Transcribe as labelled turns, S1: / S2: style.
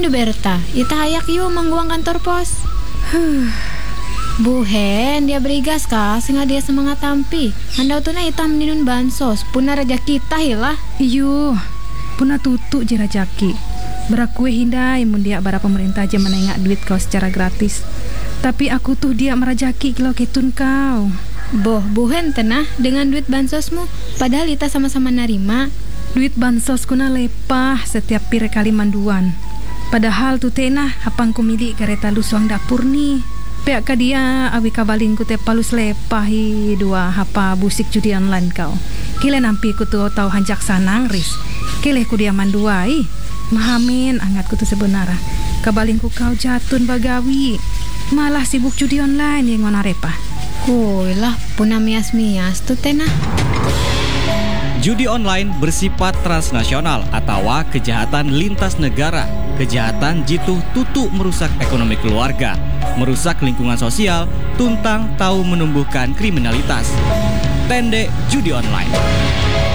S1: du Berta, ita hayak yu mangguang kantor pos. Buhen, dia berigas ka, singa dia semangat tampi. Handau tu na ita meninun bansos, puna raja kita hilah.
S2: Iyo, puna tutu je rajaki. Berakue hindai mun dia bara pemerintah aja menengak duit kau secara gratis. Tapi aku tuh dia merajaki kilo ketun kau.
S1: Boh, buhen tenah dengan duit bansosmu, padahal ita sama-sama narima.
S2: Duit bansos kuna lepah setiap pire kali manduan. Padahal tu tenah hapang ku milik gareta lusuang dapur nih. Pek ka dia awi kabalin ku te palus lepah dua hapa busik judi online kau. Kile nampi ku tu tau hanjak sanang ris. Kile ku dia manduai. Mahamin angat ku tu sebenarnya. Kabalin ku kau jatun bagawi. Malah sibuk judi online yang ngona repah.
S1: Lah puna mias-mias tu tenah.
S3: Judi online bersifat transnasional atau kejahatan lintas negara. Kejahatan jitu tutu merusak ekonomi keluarga, merusak lingkungan sosial, tuntang tahu menumbuhkan kriminalitas. Tende judi online.